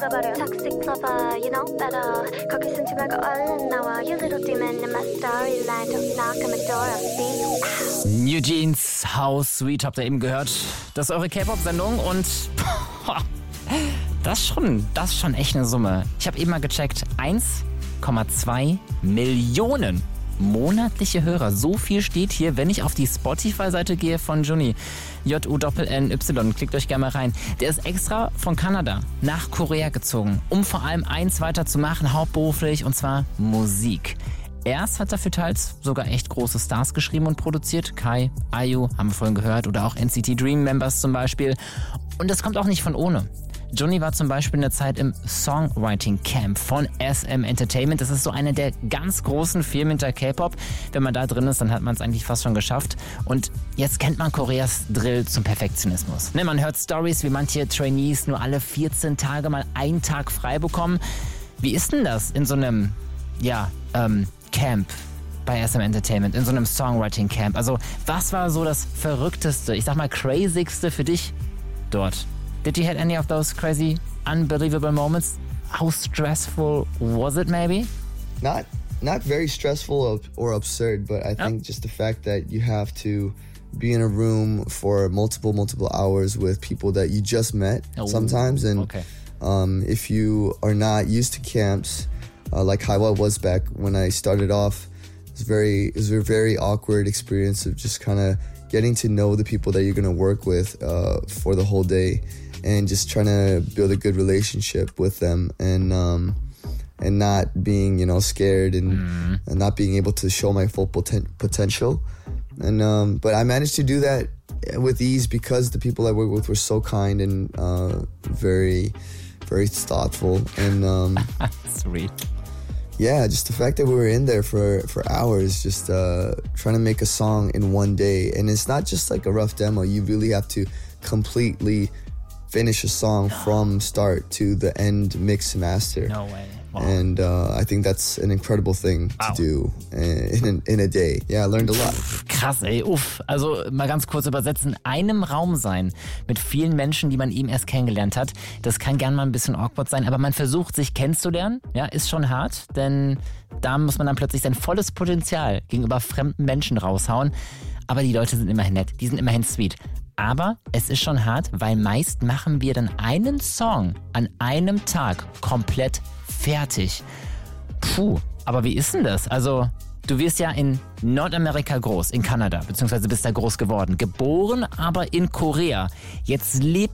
녹아버려 Toxic lover, you know better 거기 숨지 말고 얼른 나와 You little demon in my storyline Don't knock on my door, I'll see you. New Jeans, How Sweet habt ihr eben gehört. Das ist eure K-Pop-Sendung und das ist schon echt eine Summe. Ich habe eben mal gecheckt, 1,2 Millionen monatliche Hörer. So viel steht hier, wenn ich auf die Spotify-Seite gehe von Juni. J-U-N-N-Y. Klickt euch gerne mal rein. Der ist extra von Kanada nach Korea gezogen, um vor allem eins weiterzumachen, hauptberuflich, und zwar Musik. Erst hat er für teils sogar echt große Stars geschrieben und produziert. Kai, IU, haben wir vorhin gehört, oder auch NCT Dream Members zum Beispiel. Und das kommt auch nicht von ohne. Johnny war zum Beispiel eine Zeit im Songwriting Camp von SM Entertainment. Das ist so eine der ganz großen Firmen hinter K-Pop. Wenn man da drin ist, dann hat man es eigentlich fast schon geschafft. Und jetzt kennt man Koreas Drill zum Perfektionismus. Ne, man hört Stories, wie manche Trainees nur alle 14 Tage mal einen Tag frei bekommen. Wie ist denn das in so einem, Camp bei SM Entertainment, in so einem Songwriting Camp? Also, was war so das Verrückteste, ich sag mal crazigste für dich dort? Did you have any of those crazy, unbelievable moments? How stressful was it, maybe? Not very stressful or absurd, but I think just the fact that you have to be in a room for multiple hours with people that you just met sometimes. And if you are not used to camps, like how I was back when I started off, it was a very awkward experience of just kind of getting to know the people that you're going to work with for the whole day. And just trying to build a good relationship with them, and not being, scared and not being able to show my full potential. And but I managed to do that with ease because the people I worked with were so kind and very, very thoughtful. And sweet. Yeah, just the fact that we were in there for hours, just trying to make a song in one day. And it's not just like a rough demo. You really have to completely finish a song from start to the end, mix and master. No way. Wow. And I think that's an incredible thing to do in a day. Yeah, I learned a lot. Krass, ey, uff. Also mal ganz kurz übersetzen. In einem Raum sein mit vielen Menschen, die man eben erst kennengelernt hat, das kann gern mal ein bisschen awkward sein, aber man versucht, sich kennenzulernen. Ja, ist schon hart, denn da muss man dann plötzlich sein volles Potenzial gegenüber fremden Menschen raushauen. Aber die Leute sind immerhin nett, die sind immerhin sweet. Aber es ist schon hart, weil meist machen wir dann einen Song an einem Tag komplett fertig. Puh, aber wie ist denn das? Also, du wirst ja in Nordamerika groß, in Kanada, beziehungsweise bist da groß geworden. Geboren aber in Korea. Jetzt lebt